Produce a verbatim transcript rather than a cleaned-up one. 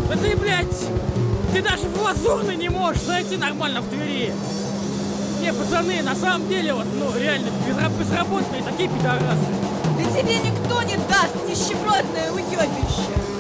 Да ты, блядь, ты даже в Лазурный не можешь зайти нормально в Твери. Не, пацаны, на самом деле, вот, ну, реально, безработные такие пидорасы. Да тебе никто не даст, нищебродное уебище.